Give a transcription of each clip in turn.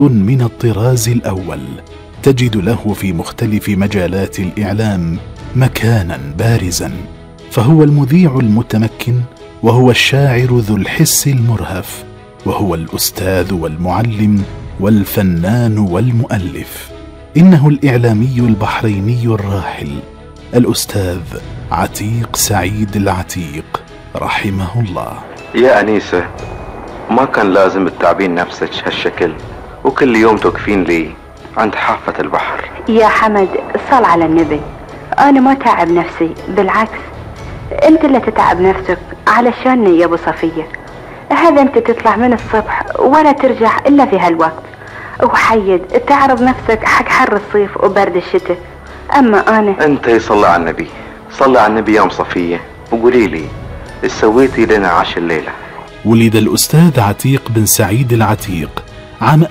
من الطراز الأول، تجد له في مختلف مجالات الإعلام مكانا بارزا، فهو المذيع المتمكن، وهو الشاعر ذو الحس المرهف، وهو الأستاذ والمعلم والفنان والمؤلف. إنه الإعلامي البحريني الراحل الأستاذ عتيق سعيد العتيق رحمه الله. يا أنيسة، ما كان لازم تتعبين نفسك هالشكل وكل يوم توقفين لي عند حافة البحر. يا حمد صل على النبي، أنا ما تعب نفسي، بالعكس أنت اللي تتعب نفسك علشاني يا أبو صفية. هذا أنت تطلع من الصبح ولا ترجع إلا في هالوقت، وحيد تعرض نفسك حق حر الصيف وبرد الشتاء. أما أنا أنت صلى على النبي، صلى على النبي يا أم صفية، وقولي لي إيش سويتي لنا عاش الليلة؟ ولد الأستاذ عتيق بن سعيد العتيق عام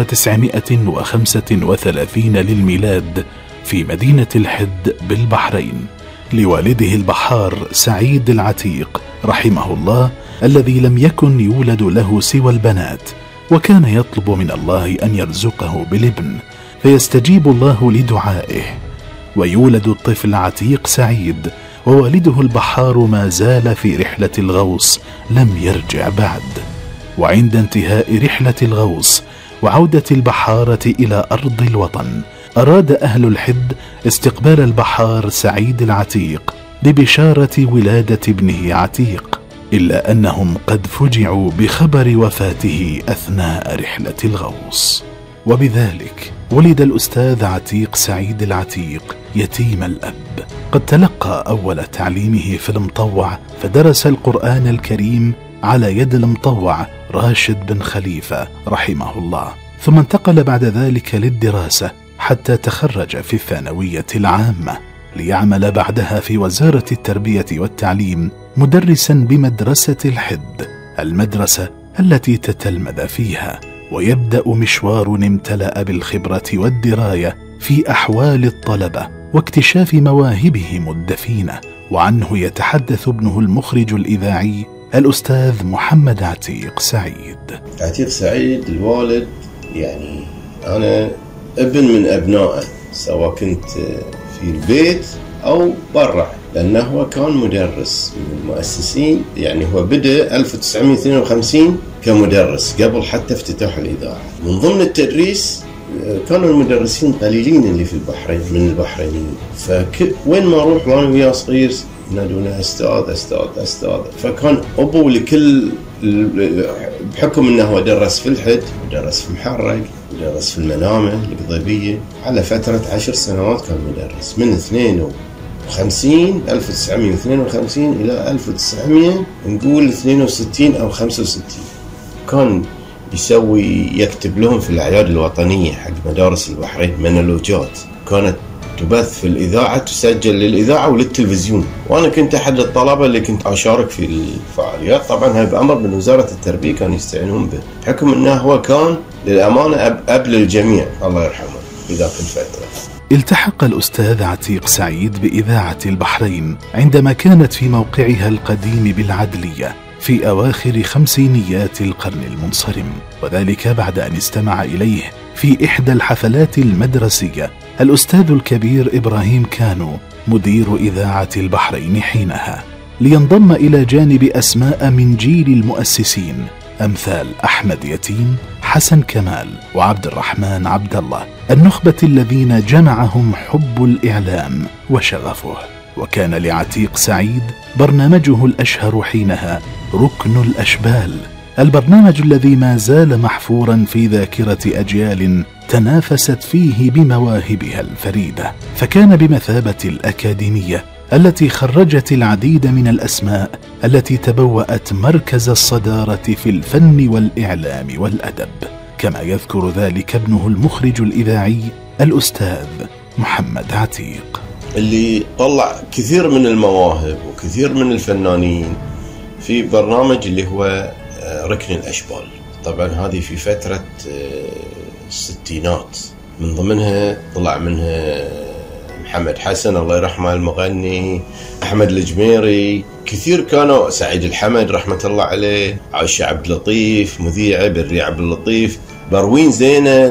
1935 للميلاد في مدينة الحد بالبحرين، لوالده البحار سعيد العتيق رحمه الله، الذي لم يكن يولد له سوى البنات، وكان يطلب من الله أن يرزقه بالابن، فيستجيب الله لدعائه، ويولد الطفل عتيق سعيد، ووالده البحار ما زال في رحلة الغوص لم يرجع بعد. وعند انتهاء رحلة الغوص وعودة البحارة إلى أرض الوطن، أراد أهل الحد استقبال البحار سعيد العتيق ببشارة ولادة ابنه عتيق، إلا أنهم قد فجعوا بخبر وفاته أثناء رحلة الغوص، وبذلك ولد الأستاذ عتيق سعيد العتيق يتيم الأب. قد تلقى أول تعليمه في المطوع، فدرس القرآن الكريم على يد المطوع راشد بن خليفة رحمه الله، ثم انتقل بعد ذلك للدراسة حتى تخرج في الثانوية العامة، ليعمل بعدها في وزارة التربية والتعليم مدرسا بمدرسة الحد، المدرسة التي تتلمذ فيها، ويبدأ مشوار امتلأ بالخبرة والدراية في أحوال الطلبة واكتشاف مواهبهم الدفينة. وعنه يتحدث ابنه المخرج الإذاعي الأستاذ محمد عتيق سعيد. عتيق سعيد الوالد يعني أنا ابن من أبنائه، سواء كنت في البيت أو برا، لأنه هو كان مدرس من المؤسسين. يعني هو بدأ 1952 كمدرس قبل حتى افتتاح الإذاعة. من ضمن التدريس كانوا المدرسين قليلين اللي في البحرين من البحرينيين، فوين ما أروح وأنا وياه صغير ينادونه أستاذ أستاذ أستاذ. فكان أبو لكل، بحكم أنه هو درس في الحد ودرس في محرق ودرس في المنامة القضيبية على فترة 10 سنوات، كان مدرس من 1952 إلى 1962 أو 65. كان يكتب لهم في الأعياد الوطنية حق مدارس البحرين منولوجات، كانت تبث في الإذاعة، تسجل للإذاعة وللتلفزيون، وأنا كنت أحد الطلبة اللي كنت أشارك في الفعاليات. طبعا هاي بأمر من وزارة التربية كانوا يستعينون به، بحكم أنه هو كان للأمانة أب للجميع الله يرحمه في ذاك الفترة. التحق الأستاذ عتيق سعيد بإذاعة البحرين عندما كانت في موقعها القديم بالعدلية في أواخر خمسينيات القرن المنصرم، وذلك بعد أن استمع إليه في إحدى الحفلات المدرسية الأستاذ الكبير إبراهيم كانو مدير إذاعة البحرين حينها، لينضم إلى جانب أسماء من جيل المؤسسين أمثال أحمد يتيم، حسن كمال، وعبد الرحمن عبد الله، النخبة الذين جمعهم حب الإعلام وشغفه. وكان لعتيق سعيد برنامجه الأشهر حينها ركن الأشبال، البرنامج الذي ما زال محفورا في ذاكرة أجيال تنافست فيه بمواهبها الفريدة، فكان بمثابة الأكاديمية التي خرجت العديد من الأسماء التي تبوأت مركز الصدارة في الفن والإعلام والأدب، كما يذكر ذلك ابنه المخرج الإذاعي الأستاذ محمد عتيق، اللي طلع كثير من المواهب وكثير من الفنانين في برنامج اللي هو ركن الأشبال. طبعا هذه في فترة الستينات، من ضمنها طلع منها محمد حسن الله يرحمه المغني، أحمد الجميري، كثير كانوا، سعيد الحمد رحمة الله عليه، عائشة عبد اللطيف مذيعة، بري عبد اللطيف. بروين زينة